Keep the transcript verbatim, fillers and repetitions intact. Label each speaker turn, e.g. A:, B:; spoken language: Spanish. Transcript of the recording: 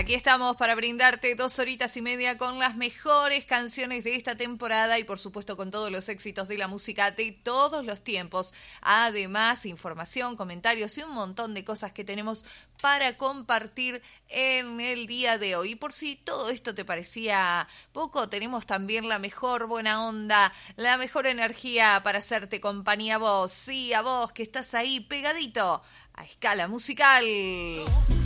A: Aquí estamos para brindarte dos horitas y media con las mejores canciones de esta temporada y por supuesto con todos los éxitos de la música de todos los tiempos. Además, información, comentarios y un montón de cosas que tenemos para compartir en el día de hoy. Y por si todo esto te parecía poco, tenemos también la mejor buena onda, la mejor energía para hacerte compañía a vos. Sí, a vos que estás ahí pegadito a Escala Musical.